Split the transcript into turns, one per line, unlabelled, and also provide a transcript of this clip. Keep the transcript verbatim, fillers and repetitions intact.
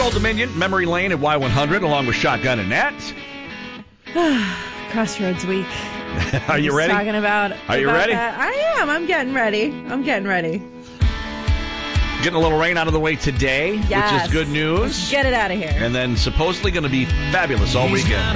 Old Dominion, Memory Lane at Y one hundred, along with Shotgun and Nat.
Crossroads Week.
Are you ready?
Talking about.
Are you
about
ready?
That. I am. I'm getting ready. I'm getting ready.
Getting a little rain out of the way today,
Yes.
which is good news.
Let's get it out of here.
And then supposedly going to be fabulous all weekend.